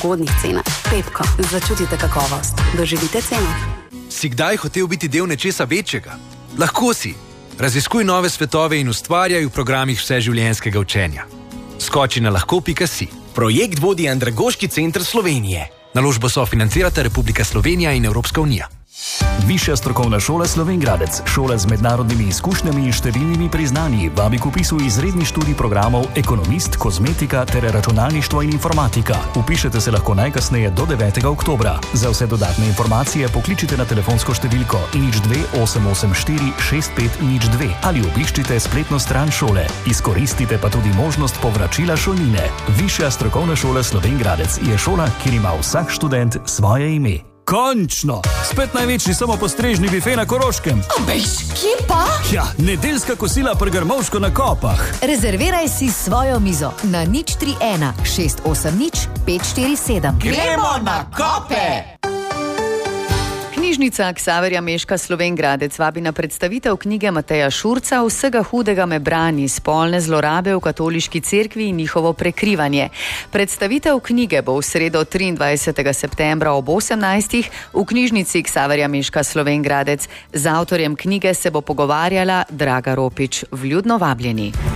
ugodnih cenah. Pepko, začutite kakovost. Doživite ceno. Si kdaj hotel biti del nečesa večjega? Lahko si. Raziskuj nove svetove in ustvarjaj v programih vseživljenjskega učenja. Skoči na lahko.si. Projekt vodi Andragoški center Slovenije. Naložbo sofinancirata Republika Slovenija in Evropska unija. Višja strokovna šola Slovenj Gradec, šola z mednarodnimi izkušnjami in številnimi priznanji, vabi k vpisu izredni študij programov ekonomist, kozmetika ter računalništvo in informatika. Vpišete se lahko najkasneje do 9. oktobra. Za vse dodatne informacije pokličite na telefonsko številko 02 884 6502 ali obiščite spletno stran šole. Izkoristite pa tudi možnost povračila šolnine. Višja strokovna šola Slovenj Gradec je šola, kjer ima vsak študent svoje ime. Končno! Spet največji samopostrežni bife na Koroškem. Bež, kje pa? Ja, nedeljska kosila pri Grmovško na Kopah. Rezerviraj si svojo mizo na 031 680 547. Gremo na Kope! Knjižnica Ksaverja Meška Slovenj Gradec vabi na predstavitev knjige Mateja Šurca Vsega hudega me brani, spolne zlorabe v katoliški cerkvi in njihovo prekrivanje. Predstavitev knjige bo v sredo 23. septembra ob 18. v knjižnici Ksaverja Meška Slovenj Gradec. Z avtorjem knjige se bo pogovarjala Draga Ropič. Vljudno vabljeni.